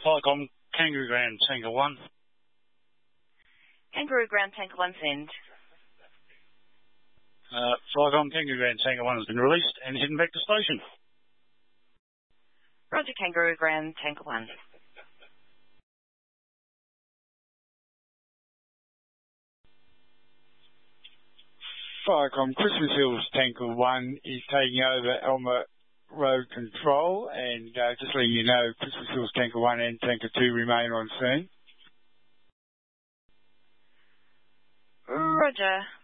Flycom, Kangaroo Ground, Tanker 1. Kangaroo Ground, Tanker 1, send. Flycom, Kangaroo Ground, Tanker 1 has been released and heading back to station. Roger, Kangaroo Ground, Tanker 1. Flycom, Christmas Hills, Tanker 1 is taking over Elmer Road Control, and just letting you know, Christmas Hills, Tanker 1 and Tanker 2 remain on scene. Roger.